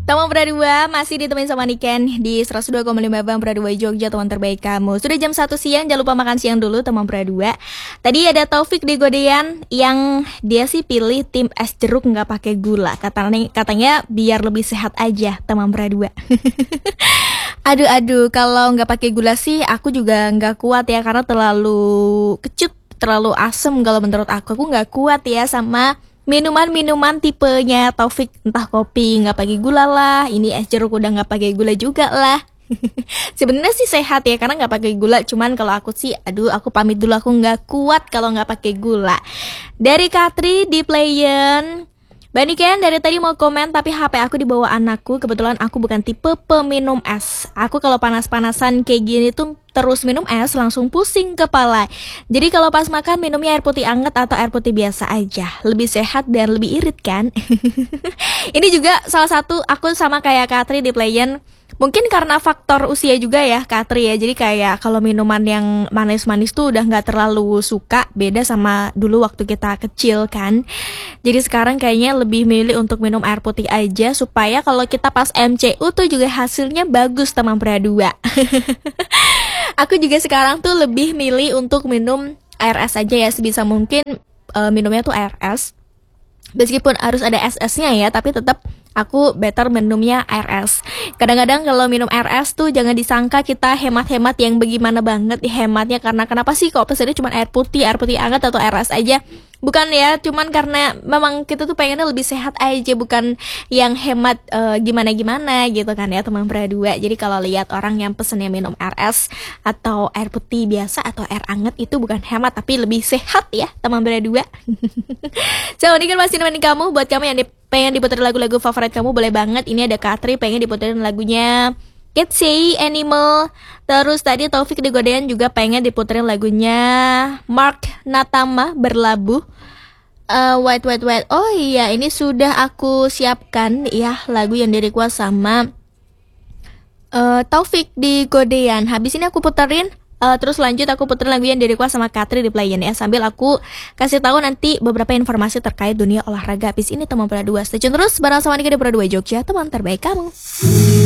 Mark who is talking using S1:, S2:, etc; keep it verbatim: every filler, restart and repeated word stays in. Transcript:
S1: Teman Pradua masih ditemenin sama Niken di seratus dua koma lima Bang Pradua Jogja, teman terbaik kamu. Sudah jam satu siang, jangan lupa makan siang dulu teman Pradua. Tadi ada Taufik di Godean yang dia sih pilih tim es jeruk nggak pakai gula. Katanya, katanya biar lebih sehat aja teman Pradua. Aduh aduh, kalau nggak pakai gula sih aku juga nggak kuat ya, karena terlalu kecut, terlalu asem kalau menurut aku. Aku nggak kuat ya sama minuman-minuman tipenya Taufik, entah kopi nggak pakai gula lah, ini es jeruk udah nggak pakai gula juga lah. Sebenarnya sih sehat ya karena nggak pakai gula, cuman kalau aku sih, aduh aku pamit dulu, aku nggak kuat kalau nggak pakai gula. Dari Katri di Playen, Bani Ken dari tadi mau komen tapi H P aku dibawa anakku. Kebetulan aku bukan tipe peminum es. Aku kalau panas-panasan kayak gini tuh terus minum es langsung pusing kepala. Jadi kalau pas makan minumnya air putih anget atau air putih biasa aja. Lebih sehat dan lebih irit kan. Ini juga salah satu aku sama kayak Katri di Playen. Mungkin karena faktor usia juga ya Katri ya. Jadi kayak kalau minuman yang manis-manis tuh udah gak terlalu suka. Beda sama dulu waktu kita kecil kan. Jadi sekarang kayaknya lebih milih untuk minum air putih aja, supaya kalau kita pas M C U tuh juga hasilnya bagus teman Pradua. Aku juga sekarang tuh lebih milih untuk minum air es aja ya, sebisa mungkin uh, minumnya tuh air es. Meskipun harus ada es-esnya ya, tapi tetap aku better minumnya air es. Kadang-kadang kalau minum air es tuh jangan disangka kita hemat-hemat yang bagaimana banget hematnya, karena kenapa sih kok pesannya cuma air putih, air putih hangat atau air es aja. Bukan ya, cuman karena memang kita tuh pengennya lebih sehat aja, bukan yang hemat uh, gimana-gimana gitu kan ya teman Pradua. Jadi kalau lihat orang yang pesennya minum air es atau air putih biasa atau air hangat, itu bukan hemat tapi lebih sehat ya teman Pradua. So ini kan masih nemenin kamu. Buat kamu yang di, pengen diputerin lagu-lagu favorit kamu, boleh banget. Ini ada Katri pengen diputerin lagunya Ketsey, Animal. Terus tadi Taufik di Godean juga pengen diputerin lagunya Mark Natama, Berlabuh. uh, Wait wait wait Oh iya, ini sudah aku siapkan ya lagu yang di-request sama uh, Taufik di Godean. Habis ini aku puterin, uh, terus lanjut aku puterin lagu yang di-request sama Katri di Playen ya, sambil aku kasih tahu nanti beberapa informasi terkait dunia olahraga. Habis ini teman Pradua, stay tune terus bareng sama Nika di Pradua Jogja, teman terbaik kamu.